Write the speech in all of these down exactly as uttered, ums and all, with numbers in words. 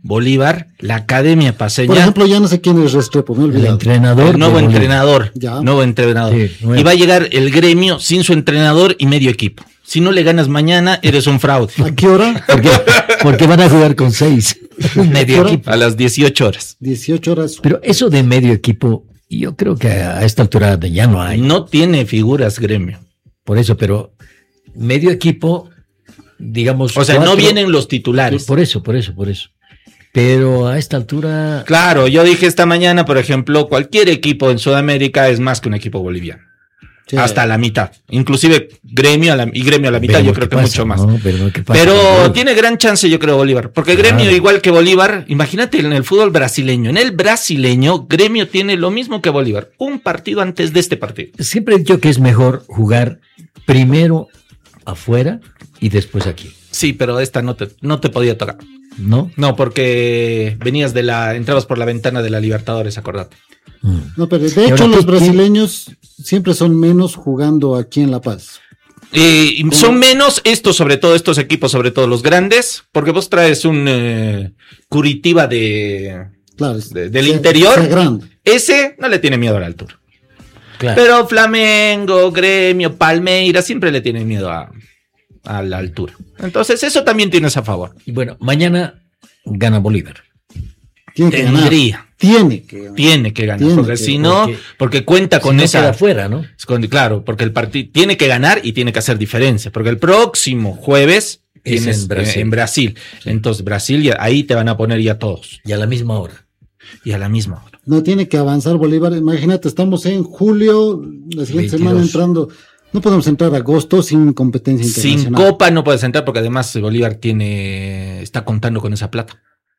Bolívar, la Academia Paceña. Por ejemplo, ya no sé quién es Restrepo, me he olvidado. El entrenador. El nuevo entrenador. Ya. Nuevo entrenador. Sí, nuevo. Y va a llegar el Gremio sin su entrenador y medio equipo. Si no le ganas mañana, eres un fraude. ¿A qué hora? Porque, porque van a jugar con seis. Medio hora? equipo. A las dieciocho horas. dieciocho horas. Pero eso de medio equipo, yo creo que a esta altura de ya no hay. No tiene figuras Gremio. Por eso, pero medio equipo, digamos. O sea, cuatro, no vienen los titulares. Por eso, por eso, por eso. Pero a esta altura. Claro, yo dije esta mañana, por ejemplo, cualquier equipo en Sudamérica es más que un equipo boliviano. Sí. Hasta la mitad. Inclusive Gremio a la, y Gremio a la mitad, Veremos yo creo qué que pasa, mucho más. ¿no? Pero, ¿qué pasa? Pero No, tiene gran chance, yo creo, Bolívar. Porque Claro. Gremio, igual que Bolívar, imagínate en el fútbol brasileño. En el brasileño, Gremio tiene lo mismo que Bolívar. Un partido antes de este partido. Siempre he dicho que es mejor jugar primero afuera y después aquí, Sí, pero esta no te, no te podía tocar. ¿no? No, porque venías de la, entrabas por la ventana de la Libertadores, acordate. Mm. No, pero Y de hecho ahora los tú- brasileños siempre son menos jugando aquí en La Paz. Eh, y son menos estos, sobre todo estos equipos, sobre todo los grandes, porque vos traes un eh, Curitiba de, Claro, es- de- del sea- interior. sea grande. Ese no le tiene miedo a la altura. Claro. Pero Flamengo, Gremio, Palmeiras siempre le tienen miedo a, a la altura. Entonces eso también tienes a favor. Y bueno, mañana gana Bolívar. Tiene que ganar. Tendría, Tiene que ganar. tiene que ganar, Tiene porque que, si no, porque- porque cuenta con Si no esa... queda afuera, ¿no? con- Claro, porque el partido tiene que ganar y tiene que hacer diferencia, porque el próximo jueves Es tienes, en Brasil. eh, en Brasil. Entonces Brasil, ya- ahí te van a poner ya todos, Y a la misma hora. y a la misma hora. No tiene que avanzar Bolívar. Imagínate, estamos en julio, la siguiente veintidós. semana entrando. No podemos entrar a agosto sin competencia Sin internacional. Copa no puedes entrar porque además Bolívar tiene está contando con esa plata.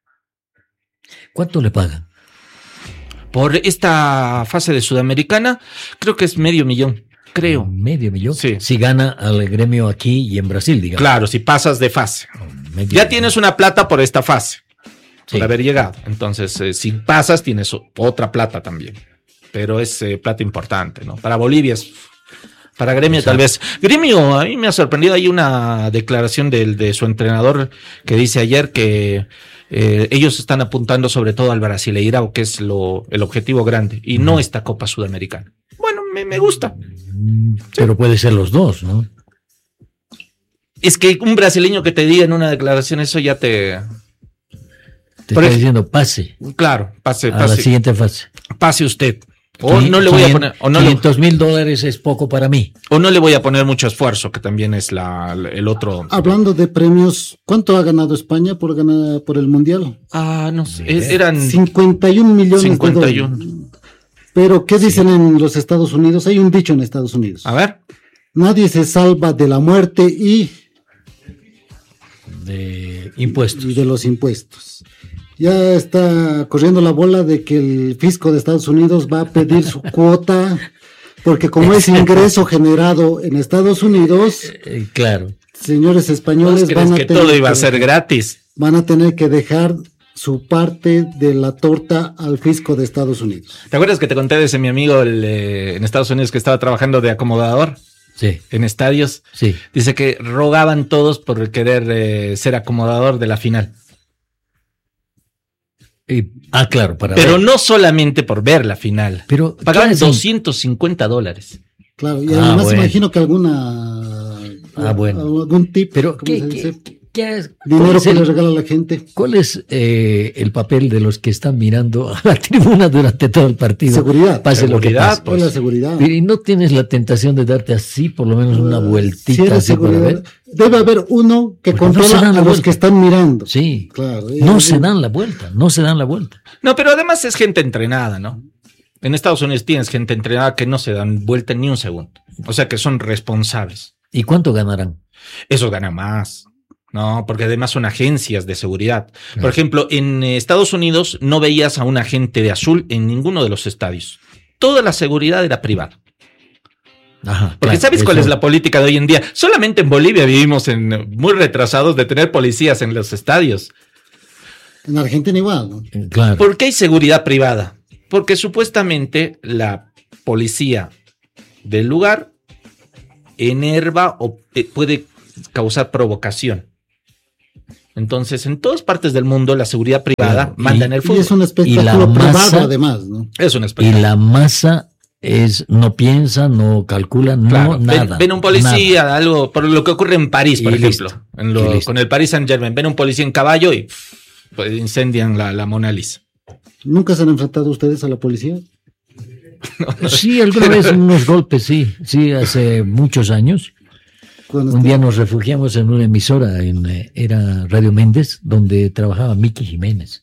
¿Cuánto le pagan? Por esta fase de Sudamericana, creo que es medio millón, creo. Medio millón. Sí. Si gana al Gremio aquí y en Brasil, digamos. Claro, si pasas de fase. Medio Ya millón. tienes una plata por esta fase, Sí. por haber llegado. Entonces, eh, si pasas, tienes o- otra plata también. Pero es eh, plata importante, ¿no? Para Bolivia es... Para Gremio Exacto. tal vez. Gremio, a mí me ha sorprendido, hay una declaración del, de su entrenador que dice ayer que eh, ellos están apuntando sobre todo al Brasileirao, que es lo, el objetivo grande, y no esta Copa Sudamericana. Bueno, me, me gusta. Mm, Pero puede ser los dos, ¿no? Es que un brasileño que te diga en una declaración eso ya te... Te Por está ej- diciendo pase Claro, pase, a la pase, siguiente fase. pase usted. O Quin- no le voy a quinien- poner, o no le, quinientos mil dólares es poco para mí. o no le voy a poner mucho esfuerzo, que también es la, el otro. Hablando de premios, ¿cuánto ha ganado España por ganar por el Mundial? Ah, no sé, e- eran cincuenta y un millones cincuenta y de uno. dólares. Pero, ¿qué dicen en los Estados Unidos? Hay un dicho en Estados Unidos. A ver. Nadie se salva de la muerte y, De impuestos. y de los impuestos. Ya está corriendo la bola de que el fisco de Estados Unidos va a pedir su cuota, porque como es ingreso generado en Estados Unidos, Eh, claro. señores ¿Vos españoles crees van a, que tener todo iba a que- ser gratis? van a tener que dejar su parte de la torta al fisco de Estados Unidos. ¿Te acuerdas que te conté de ese mi amigo el, eh, en Estados Unidos que estaba trabajando de acomodador Sí, en estadios? sí. Dice que rogaban todos por querer eh, ser acomodador de la final. Y- ah, claro, para Pero ver. no solamente por ver la final. Pero Pagaban ¿qué hacen? doscientos cincuenta dólares. Claro, y Ah, además bueno. imagino que alguna Ah, bueno. algún tip, Pero ¿cómo ¿qué, se qué, dice? qué es- cuál Dinero es que el- le regala a la gente. ¿Cuál es eh, el papel de los que están mirando a la tribuna durante todo el partido? Seguridad. Pase lo que Seguridad, pase. pues. Pues la seguridad. Y no tienes la tentación de darte así, por lo menos una Si vueltita eres así para seguridad, ver. debe haber uno que Porque no se controla dan la a los vuelta. que están mirando. Sí. Claro. No eh, se dan la vuelta, no se dan la vuelta. No, pero además es gente entrenada, ¿no? En Estados Unidos tienes gente entrenada que no se dan vuelta ni un segundo. O sea que son responsables. ¿Y cuánto ganarán? Esos ganan más. No, porque además son agencias de seguridad. Por Claro. ejemplo, en eh, Estados Unidos no veías a un agente de azul en ninguno de los estadios. Toda la seguridad era privada. Ajá, Porque claro, ¿sabes cuál eso- es la política de hoy en día? Solamente en Bolivia vivimos en eh, muy retrasados de tener policías en los estadios. En Argentina igual, ¿no? Claro. ¿Por qué hay seguridad privada? Porque supuestamente la policía del lugar enerva o eh, puede causar provocación. Entonces, en todas partes del mundo, la seguridad privada y, manda en el fútbol. Y es un espectáculo privado, además, ¿no? Es un Y espectáculo. la masa es, no piensa, no calcula, Claro, no ven, nada. ven un policía, nada. algo, por lo que ocurre en París, por Y ejemplo, listo. en lo- Y listo. con el Paris Saint Germain, ven un policía en caballo y pff, pues, incendian la, la Mona Lisa. ¿Nunca se han enfrentado ustedes a la policía? Sí, alguna vez unos golpes, sí, sí, hace muchos años. Cuando Un día nos refugiamos en una emisora, en, eh, era Radio Méndez, donde trabajaba Miki Jiménez.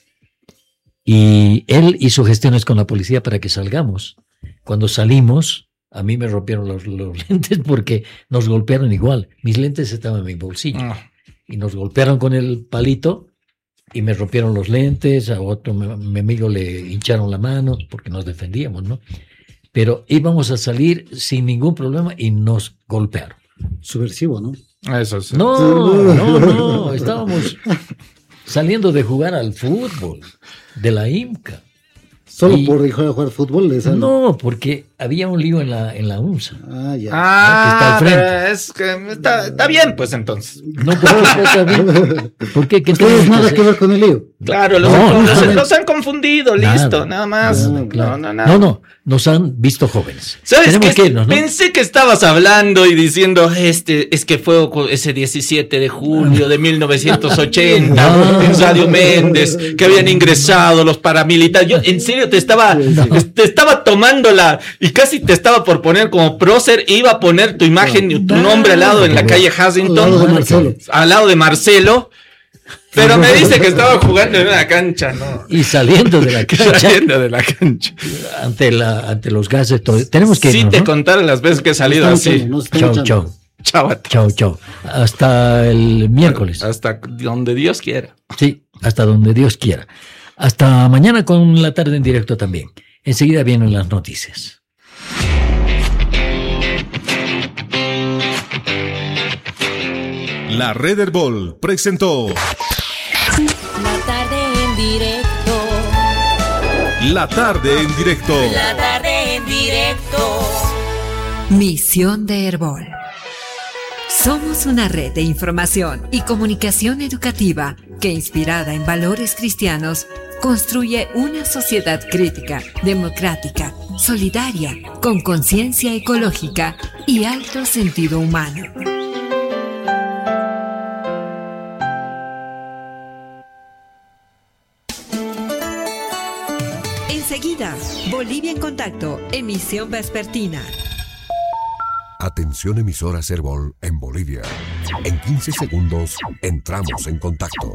Y él hizo gestiones con la policía para que salgamos. Cuando salimos, a mí me rompieron los, los lentes porque nos golpearon igual. Mis lentes estaban en mi bolsillo. Ah, Y nos golpearon con el palito y me rompieron los lentes. A otro mi, mi amigo le hincharon la mano porque nos defendíamos, ¿no? Pero íbamos a salir sin ningún problema y nos golpearon. Subversivo, ¿no? eso sí. No, no, no, estábamos saliendo de jugar al fútbol de la IMCA. Solo Y- por dejar de jugar fútbol les han... No, porque había un lío en la, en la UNSA. Ah, ya. Ah, que está al frente. pero es que está, está bien, pues entonces. No, ¿por qué está bien? ¿Por qué? ¿Qué Ustedes tenemos nada hacer? que ver con el lío. Claro, los, No, los- no, los han confundido, Nada, listo, nada más. Nada, claro. No, no, nada. no, no, nos han visto jóvenes. ¿Sabes Tenemos qué? que irnos, ¿no? Pensé que estabas hablando y diciendo, este, es que fue ese diecisiete de julio de mil novecientos ochenta No. en Radio Méndez, que habían ingresado los paramilitares. Yo en serio te estaba, te estaba tomando la, y casi te estaba por poner como prócer, iba a poner tu imagen y tu No. nombre al lado en la calle Al lado Hassington, de Marcelo. al lado de Marcelo, pero me dice que estaba jugando en una cancha, ¿no? Y saliendo de la cancha, Saliendo de la cancha. ante, la, ante los gases, todo. Tenemos que Sí irnos, te ¿no? contaron las veces que he salido Nos están así. echando, nos están Chao, echando. chao. Chao a todos. Chao, chao. Hasta el miércoles. Hasta donde Dios quiera. Sí, hasta donde Dios quiera. Hasta mañana con la tarde en directo también. Enseguida vienen las noticias. La Red Herbol presentó La tarde en directo. La Tarde en Directo. La tarde en directo. Misión de Herbol. Somos una red de información y comunicación educativa que, inspirada en valores cristianos, construye una sociedad crítica, democrática, solidaria, con conciencia ecológica y alto sentido humano. Enseguida, Bolivia en Contacto, emisión vespertina. Atención emisoras Herbol en Bolivia. En quince segundos entramos en contacto.